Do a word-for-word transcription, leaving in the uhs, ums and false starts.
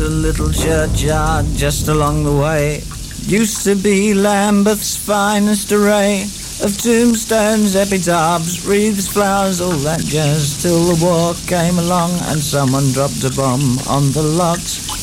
A little churchyard just along the way used to be Lambeth's finest array of tombstones, epitaphs, wreaths, flowers, all that jazz, till the war came along and someone dropped a bomb on the lot.